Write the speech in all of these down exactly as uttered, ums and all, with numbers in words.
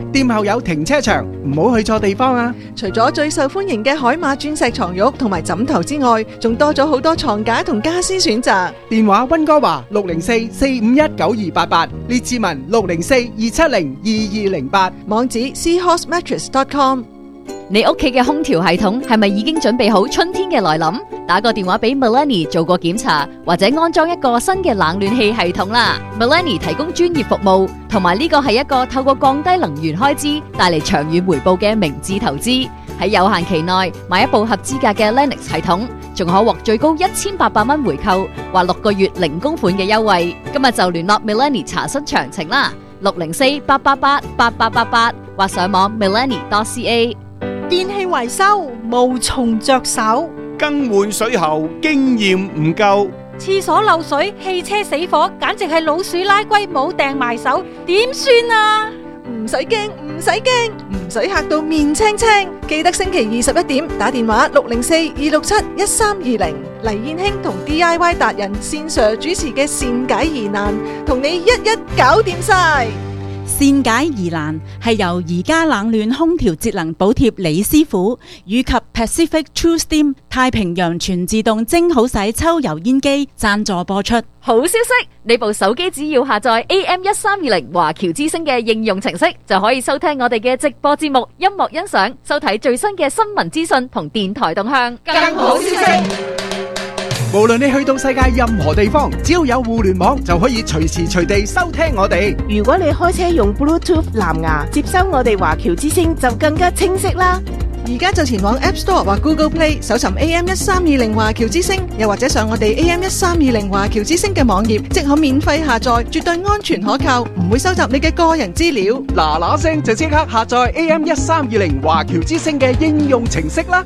店後有停車場，唔好去錯地方啊！ 除咗最受歡迎嘅海馬鑽石床褥同埋枕頭之外，仲多咗好多床架同家私選擇。 電話溫哥華六零四四五一九二八八，列治文六零四二七零二二零八， 網址 seahorse mattress dot com。 你屋企嘅空調系統係咪已經準備好春天嘅來臨？打個電話俾 Melanie 做過檢查，或者安裝一個新嘅冷暖氣系統啦。Melanie 提供專業服務，同埋呢個係一個透過降低能源開支帶嚟長遠回報嘅明智投資。喺有限期內買一部合資格嘅 Lennox 系統，仲可獲最高一千八百蚊回購或六個月零供款嘅優惠。今日就聯絡 Melanie 查詢詳情啦，六零四八八八八八八八或上網 melanie dot c a。 電器維修無從着手， 更換水喉經驗唔夠， 廁所漏水、汽車死火，簡直係老鼠拉龜冇掟埋手，點算啊？ 唔使驚，唔使驚，唔使嚇到面青青。記得星期二十一點打電話六零四二六七一三二零，黎燕卿同 D I Y 達人線上主持嘅善解疑難，同你一一搞掂晒。 善解疑難係由宜家冷暖空調節能補貼李師傅以及 Pacific True Steam 太平洋全自動蒸好洗抽油煙機贊助播出。 好消息，你部手機只要下載 A M 一三二零華僑之聲嘅應用程式，就可以收聽我哋嘅直播節目、音樂欣賞、收睇最新嘅新聞資訊同電台動向。 更好消息， 無論你去到世界任何地方，只要有互聯網就可以隨時隨地收聽我哋。 如果你開車用 Bluetooth 藍牙接收我哋華僑之聲，就更加清晰啦。 而家就前往 App Store 或 Google Play 搜尋 A M 一三二零華僑之聲，又或者上我哋 A M 一三二零華僑之聲嘅網頁，即可免費下載，絕對安全可靠，唔會收集你嘅個人資料。 嗱嗱聲就即刻下載 A M 一三二零華僑之聲嘅應用程式啦！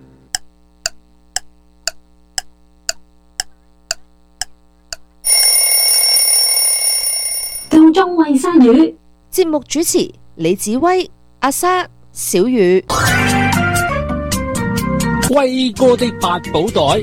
夠鐘餵鯊魚， 節目主持李子威、阿莎、小雨。 威哥的八寶袋，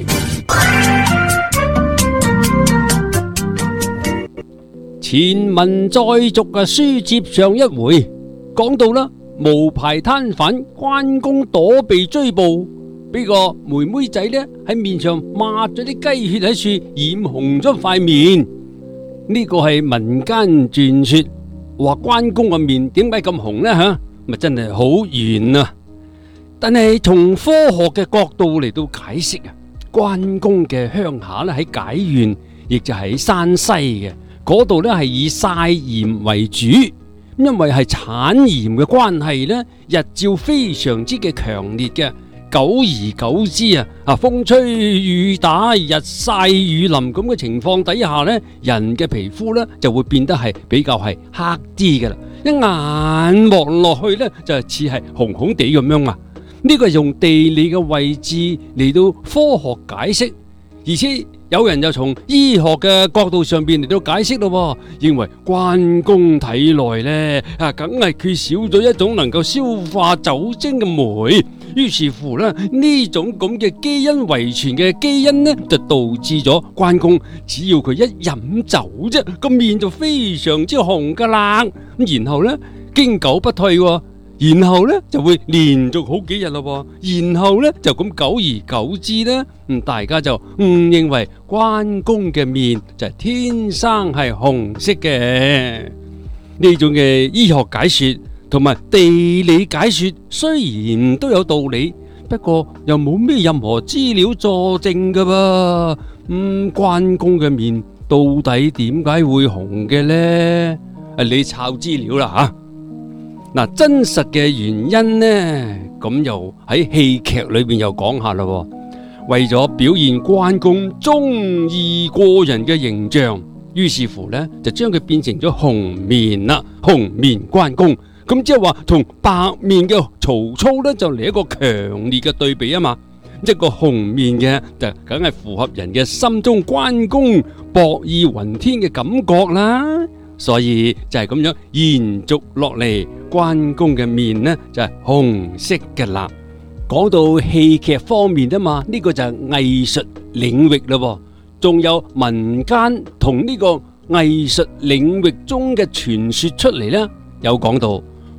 前文再續嘅書接上一回，講到啦，無牌攤販關公躲避追捕，俾個妹妹仔呢喺面上抹咗啲雞血喺處，染紅咗塊面。呢個係民間傳說，話關公個面點解咁紅呢？吓，咪真係好圓啊！但係從科學嘅角度嚟到解釋啊，關公嘅鄉下咧喺解縣，亦就喺山西嘅嗰度咧，係以曬鹽為主，因為係產鹽嘅關係咧，日照非常之嘅強烈嘅，久而久之啊，啊風吹雨打、日曬雨淋咁嘅情況底下咧，人嘅皮膚咧就會變得係比較係黑啲嘅啦，一眼望落去咧就似係紅紅地咁樣啊。呢個係用地理嘅位置嚟到科學解釋，而且有人又從醫學嘅角度上邊嚟到解釋咯，認為關公體內呢啊，梗係缺少咗一種能夠消化酒精嘅酶，於是乎呢呢種咁嘅基因遺傳嘅基因呢，就導致咗關公只要佢一飲酒啫，個面就非常之紅噶啦，咁然後呢經久不退。然後呢就會連續好幾日咯，然後呢就咁久而久之呢，嗯，大家就誤認為關公嘅面就係天生係紅色嘅。呢種嘅醫學解說同埋地理解說雖然都有道理，不過又冇咩任何資料佐證噶噃。嗯，關公嘅面到底點解會紅嘅呢？啊，你抄資料啦吓。嗱，真實嘅原因呢，咁又喺戲劇裏邊又講下啦。為咗表現關公忠義過人嘅形象，於是乎呢，就將佢變成咗紅面啦，紅面關公。咁即係話同白面嘅曹操呢，就嚟一個強烈嘅對比啊嘛。一個紅面嘅就梗係符合人嘅心中關公博義雲天嘅感覺啦。所以就係咁樣延續落嚟，關公嘅面呢就係紅色嘅啦。講到戲劇方面啊嘛，呢個就係藝術領域咯，仲有民間同呢個藝術領域中嘅傳說出嚟呢，有講到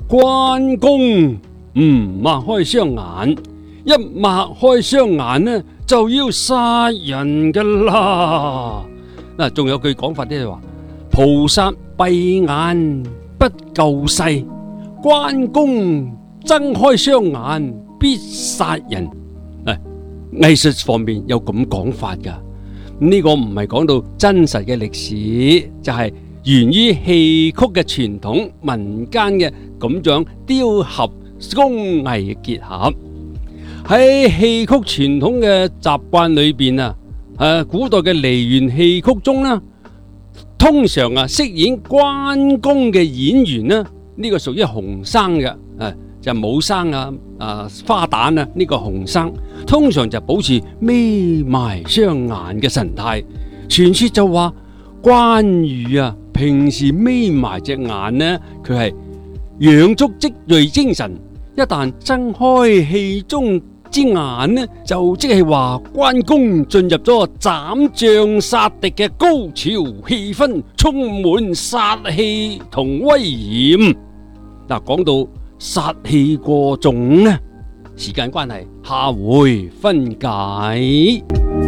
關公唔擘開雙眼，一擘開雙眼呢就要殺人噶啦。嗱，仲有句講法咧，就話菩薩閉眼不救世，關公睜開雙眼必殺人。誒，藝術方面有咁講法噶，呢個唔係講到真實嘅歷史，就係源於戲曲嘅傳統，民間嘅咁樣雕合工藝結合。喺戲曲傳統嘅習慣裏邊啊，誒，古代嘅梨園戲曲中呢，通常啊飾演關公嘅演員呢，呢個屬於紅生嘅，誒就武生啊，啊花旦啊，呢個紅生通常就保持眯埋雙眼嘅神態。傳說就話關羽啊，平時眯埋隻眼呢，佢係養足積聚精神，一旦睜開戲中之眼呢，就即係話關公進入咗斬將殺敵嘅高潮氣氛，充滿殺氣同威嚴。嗱，講到殺氣過重呢，時間關係，下回分解。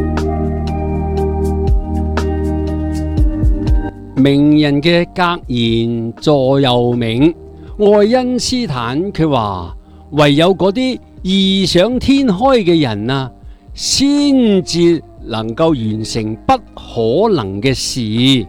名人嘅格言座右銘，愛因斯坦佢話，唯有嗰啲異想天開嘅人啊，先至能夠完成不可能嘅事。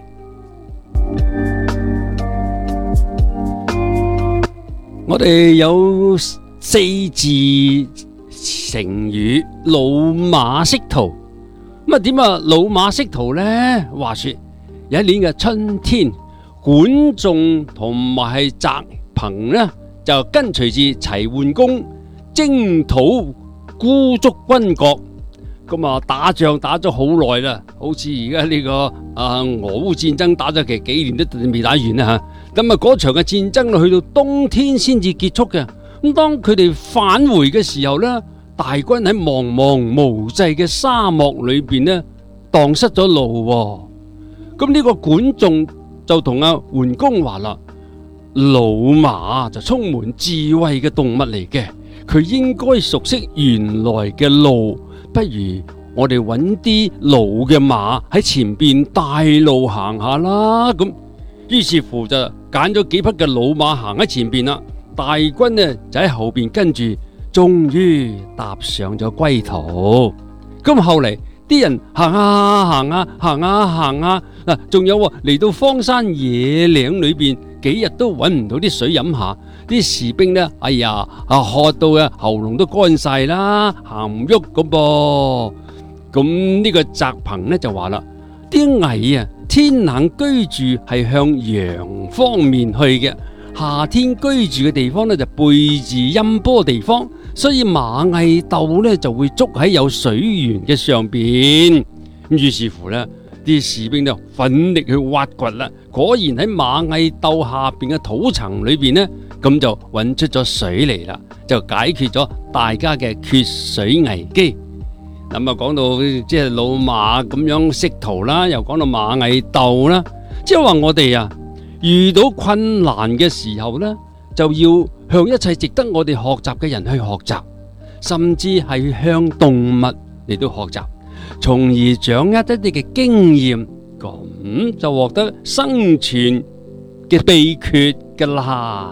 我哋有四字成語老馬識途，咁啊點啊老馬識途呢？話說有一年嘅春天，管仲同埋係翟朋呢，就跟隨住齊桓公征討孤竹軍國，咁啊打仗打咗好耐啦，好似而家呢個啊俄烏戰爭打咗其實幾年都未打完啦吓，咁啊嗰場嘅戰爭去到冬天先至結束嘅。咁當佢哋返回嘅時候呢，大軍喺茫茫無際嘅沙漠裏邊呢，蕩失咗路。咁呢個管仲就同阿桓公話啦：老馬就充滿智慧嘅動物嚟嘅，佢應該熟悉原來嘅路，不如我哋揾啲老嘅馬喺前邊帶路行下啦。咁於是乎就揀咗幾匹嘅老馬行喺前邊啦，大軍呢就喺後邊跟住，終於踏上咗歸途。咁後嚟啲人行啊行啊行啊行啊，嗱，仲有嚟到荒山野嶺裏邊，幾日都揾唔到啲水飲下，啲士兵呢，哎呀啊渴到啊喉嚨都乾晒啦，行唔喐咁噃。咁呢個翟朋呢就話啦：啲蟻啊，天冷居住係向陽方面去嘅，夏天居住嘅地方呢就背住陰波地方，所以螞蟻竇呢就會捉喺有水源嘅上邊。於是乎呢，啲士兵就奮力去挖掘啦，果然喺螞蟻竇下邊嘅土層裏邊呢，咁就揾出咗水嚟啦，就解決咗大家嘅缺水危機。咁啊，講到即係老馬咁樣識途啦，又講到螞蟻竇啦，即係話我哋啊遇到困難嘅時候呢，就要向一切值得我哋學習嘅人去學習，甚至係向動物嚟到學習，從而掌握一啲嘅經驗，咁就獲得生存嘅秘訣噶啦。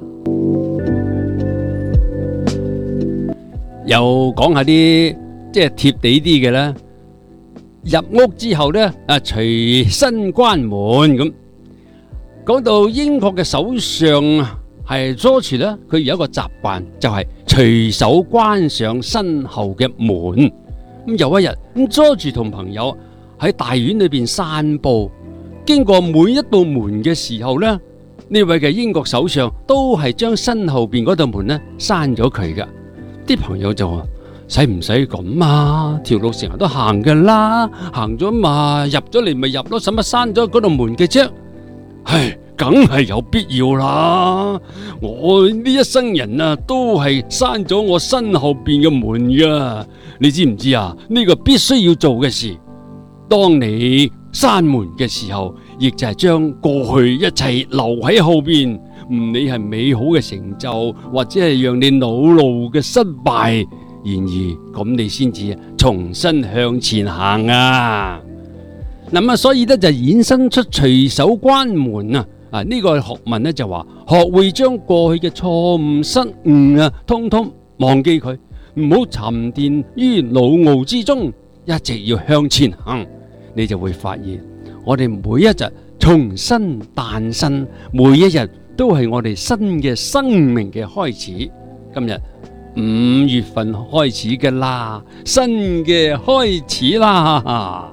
又講下啲即係貼地啲嘅啦，入屋之後呢，啊隨身關門咁。講到英國嘅首相啊，係 George 咧，佢有一個習慣，就係隨手關上身後嘅門。咁有一日，咁 George 同朋友喺大院裏邊散步，經過每一道門嘅時候呢，呢位嘅英國首相都係將身後邊嗰道門呢閂咗佢噶。啲朋友就話：使唔使咁啊？條路成日都行噶啦，行咗嘛，入咗嚟咪入咯，使乜閂咗嗰道門嘅啫？唉，梗係有必要啦！我呢一生人啊，都係閂咗我身後邊嘅門噶。你知唔知啊？呢個必須要做嘅事。當你閂門嘅時候，亦就係將過去一切留喺後邊， 唔理係美好嘅成就，或者係讓你惱怒嘅失敗，然而咁你先至重新向前行啊！咁啊，所以咧就衍生出隨手關門啊！啊，呢個學問咧就話學會將過去嘅錯誤失誤啊，通通忘記佢，唔好沉澱於惱傲之中，一直要向前行，你就會發現我哋每一日重新誕生，每一日都係我哋新嘅生命嘅開始。今日五月份開始嘅啦，新嘅開始啦。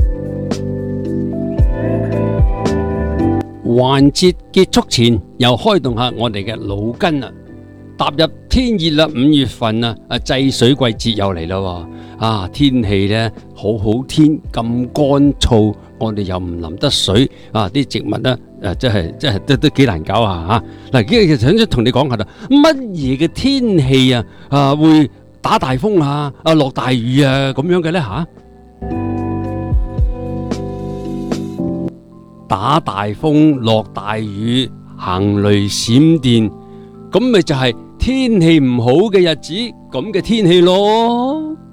環節結束前，又開動下我哋嘅腦筋啦。踏入天熱啦，五月份啊，啊制水季節又嚟啦。啊，天氣咧好好天咁乾燥，我哋又唔淋得水啊，啲植物咧誒，真係真係都都幾難搞啊吓。嗱，今日想同你講下啦，乜嘢嘅天氣啊啊會打大風啊啊落大雨啊咁樣嘅咧吓？打大風、落大雨、行雷閃電，咁咪就係天氣唔好嘅日子，咁嘅天氣咯。